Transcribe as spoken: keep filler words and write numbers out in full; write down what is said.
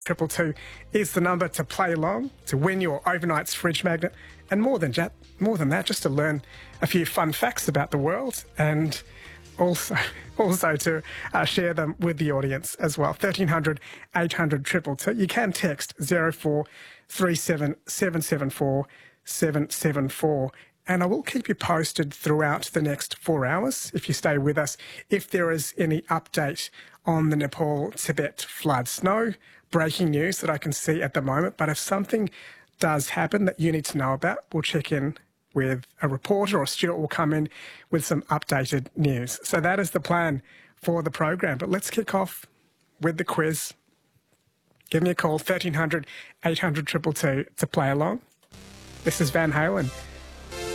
Triple two is the number to play along, to win your Overnight's fridge magnet, and more than that, more than that, just to learn a few fun facts about the world, and also also to uh, share them with the audience as well. thirteen hundred, eight hundred, two two two. You can text zero four three seven, seven seven four, seven seven four. And I will keep you posted throughout the next four hours, if you stay with us, if there is any update on the Nepal-Tibet floods. No breaking news that I can see at the moment, but if something does happen that you need to know about, we'll check in with a reporter, or Stuart will come in with some updated news. So that is the plan for the program. But let's kick off with the quiz. Give me a call, thirteen hundred, eight hundred, two two two, to play along. This is Van Halen.